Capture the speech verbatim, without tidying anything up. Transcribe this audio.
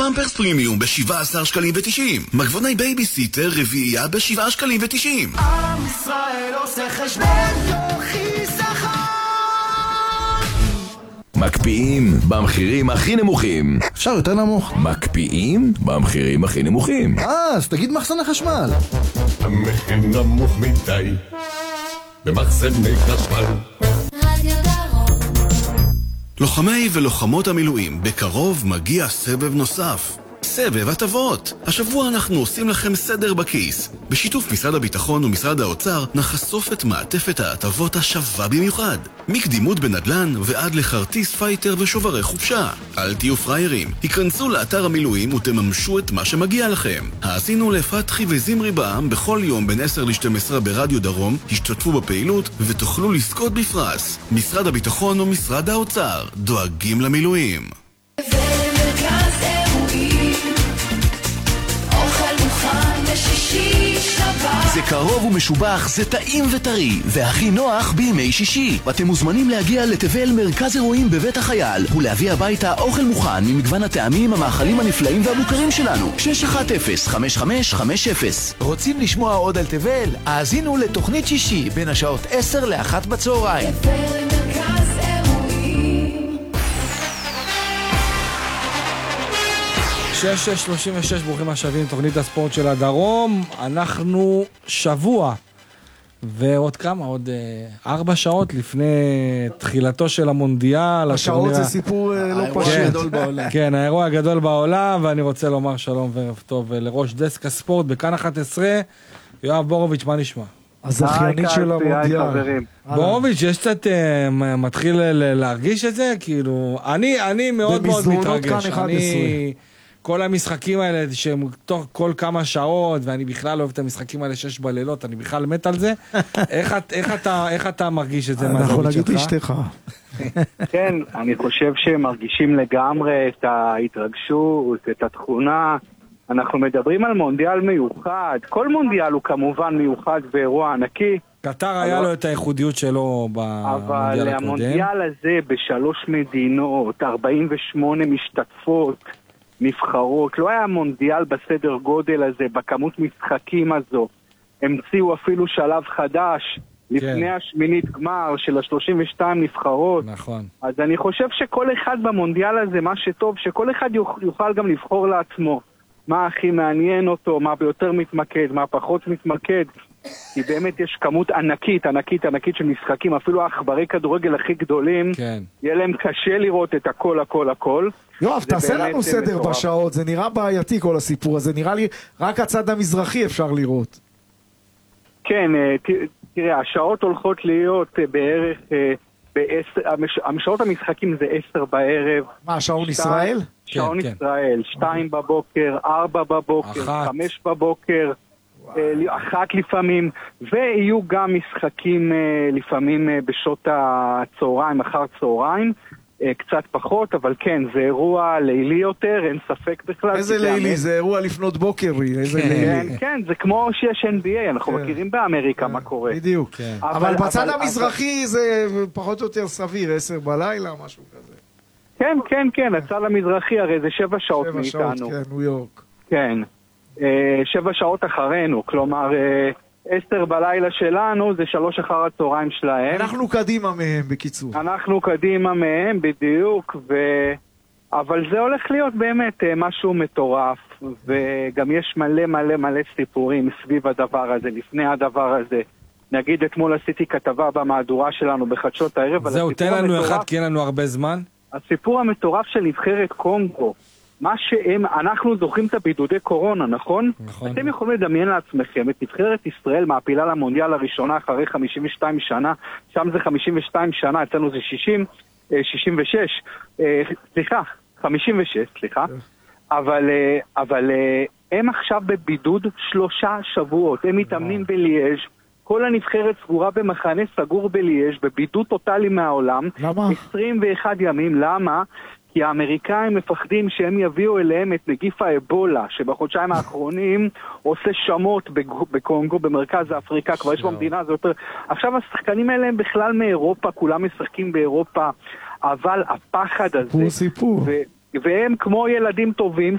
פמפרס פרימיום ב-שבעה עשר שקלים ותשעים. מגבוני בייביסיטר רביעייה ב-שבעה שקלים ותשעים. עם ישראל עושה חשבון תוכי שכר. מקפיאים במחירים הכי נמוכים. אפשר יותר נמוך. מקפיאים במחירים הכי נמוכים. אה, אז תגיד מחסני חשמל. המחיר נמוך מדי במחסני חשמל. לוחמי ולוחמות המילואים, בקרוב מגיע סבב נוסף. סבב הטבות. השבוע אנחנו עושים לכם סדר בכיס. בשיתוף משרד הביטחון ומשרד האוצר נחשוף את מעטפת ההטבות השווה במיוחד. מקדימות בנדלן ועד לחרטיס פייטר ושוברי חופשה. אל תהיו פריירים. היכנסו לאתר המילואים ותממשו את מה שמגיע לכם. האזינו לפתחי וזמרי בעם בכל יום בין עשר לשתים עשרה ברדיו דרום, השתתפו בפעילות ותוכלו לזכות בפרס. משרד הביטחון ומשרד האוצר דואגים למילואים. זה קרוב ומשובח, זה טעים וטרי, והכי נוח בימי שישי. ואתם מוזמנים להגיע לתבל מרכז אירועים בבית החייל, ולהביא הביתה אוכל מוכן ממגוון הטעמים, המאכלים הנפלאים והמוכרים שלנו. שש אחת אפס חמש חמש חמש אפס. רוצים לשמוע עוד על תבל? האזינו לתוכנית שישי בין השעות עשר לאחת בצהריים. תבל מרכז אירועים. שש שש שלושים ושש, ברוכים השבים, תוכנית הספורט של הדרום. אנחנו שבוע ועוד כמה, עוד אה, ארבע שעות לפני תחילתו של המונדיאל. השעות זה סיפור אה, לא פשוט. גדול בעולם. כן, האירוע הגדול בעולם, ואני רוצה לומר שלום וערב טוב לראש דסק הספורט בכאן אחת עשרה, יואב בורוביץ', מה נשמע? הזכיינית של המונדיאל. בורוביץ', יש קצת אה, מתחיל ל- להרגיש את זה, כאילו, אני, אני מאוד מאוד מתרגש. אני... כל המשחקים האלה שהם תוך כל כמה שעות, ואני בכלל אוהב את המשחקים האלה שש בלילות, אני בכלל מת על זה. איך, איך, אתה, איך אתה מרגיש את זה? אנחנו נגיד אשתך. כן, אני חושב שהם מרגישים לגמרי את ההתרגשות, את התכונה. אנחנו מדברים על מונדיאל מיוחד. כל מונדיאל הוא כמובן מיוחד באירוע ענקי. קטר היה לו את הייחודיות שלו במונדיאל הקודם. אבל המונדיאל הזה בשלוש מדינות, ארבעים ושמונה משתתפות, נבחרות, לא היה מונדיאל בסדר גודל הזה, בכמות משחקים הזו. המציאו אפילו שלב חדש, לפני כן. השמינית גמר של ה-שלושים ושתיים נבחרות. נכון. אז אני חושב שכל אחד במונדיאל הזה, מה שטוב, שכל אחד יוכל גם לבחור לעצמו. מה הכי מעניין אותו, מה ביותר מתמקד, מה פחות מתמקד. כי באמת יש כמות ענקית, ענקית, ענקית של משחקים, אפילו האחברי כדורגל הכי גדולים, כן. יהיה להם קשה לראות את הכל, הכל, הכל. יואב, תעשה לנו סדר מטורף. בשעות, זה נראה בעייתי כל הסיפור הזה, נראה לי רק הצד המזרחי אפשר לראות. כן, תראה, השעות הולכות להיות בערך, בעשר, השעות המשחקים זה עשר בערב. מה, שעון ישראל? שעון כן, ישראל, כן. שתיים בבוקר, ארבע בבוקר, אחת. חמש בבוקר, אחת לפעמים, ויהיו גם משחקים לפעמים בשעות הצהריים, אחר צהריים, קצת פחות, אבל כן, זה אירוע לילי יותר, אין ספק בכלל. איזה לילי? זה אירוע לפנות בוקר, איזה לילי. כן, זה כמו שיש אן בי איי, אנחנו מכירים באמריקה מה קורה. בדיוק. אבל בצד המזרחי זה פחות או יותר סביר, עשר בלילה, משהו כזה. כן, כן, כן, הצד המזרחי הרי זה שבע שעות מאיתנו. שבע שעות, כן, ניו יורק. כן. שבע שעות אחרינו, כלומר עשר בלילה שלנו זה שלוש אחר הצהריים שלהם. אנחנו קדימה מהם בקיצור. אנחנו קדימה מהם בדיוק, ו... אבל זה הולך להיות באמת משהו מטורף, וגם יש מלא מלא מלא סיפורים סביב הדבר הזה, לפני הדבר הזה. נגיד אתמול עשיתי כתבה במהדורה שלנו בחדשות הערב. זהו, תן לנו המטורף, אחד כי אין לנו הרבה זמן. הסיפור המטורף של נבחרת קונגו. מה שהם, אנחנו זוכרים את הבידודי קורונה, נכון? נכון. אתם יכולים לדמיין לעצמכם את נבחרת ישראל מעפילה למונדיאל הראשונה אחרי חמישים ושתיים שנה, שם זה חמישים ושתיים שנה, אצלנו זה שישים, שישים ושש, סליחה, חמישים ושש, סליחה, אבל, אבל הם עכשיו בבידוד שלושה שבועות, הם מתאמנים בליאז', כל הנבחרת סגורה במחנה סגור בליאז', בבידוד טוטלי מהעולם. למה? עשרים ואחד ימים, למה? כי האמריקאים מפחדים שהם יביאו אליהם את נגיף האבולה, שבחודשיים האחרונים עושה שמות בקונגו, במרכז אפריקה, כבר יש במדינה הזו יותר. עכשיו השחקנים האלה הם בכלל מאירופה, כולם משחקים באירופה, אבל הפחד הזה... סיפור סיפור. ו- והם כמו ילדים טובים,